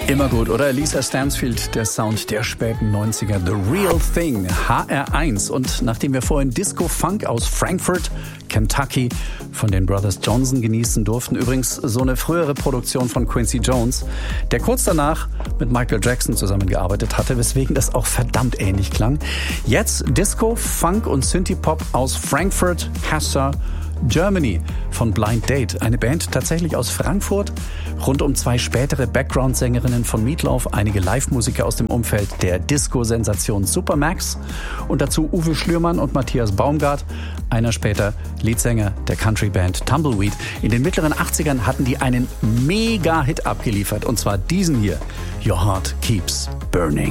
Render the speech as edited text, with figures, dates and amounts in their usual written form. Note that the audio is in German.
Immer gut, oder? Lisa Stansfield, der Sound der späten 90er, The Real Thing, HR1. Und nachdem wir vorhin Disco-Funk aus Frankfurt, Kentucky von den Brothers Johnson genießen durften, übrigens so eine frühere Produktion von Quincy Jones, der kurz danach mit Michael Jackson zusammengearbeitet hatte, weswegen das auch verdammt ähnlich klang. Jetzt Disco, Funk und Synthie-Pop aus Frankfurt, Hesse, Germany von Blind Date, eine Band tatsächlich aus Frankfurt, rund um 2 spätere Background-Sängerinnen von Meatloaf, einige Live-Musiker aus dem Umfeld der Disco-Sensation Supermax und dazu Uwe Schlürmann und Matthias Baumgart, einer später Leadsänger der Country-Band Tumbleweed. In den mittleren 80ern hatten die einen Mega-Hit abgeliefert, und zwar diesen hier, Your Heart Keeps Burning.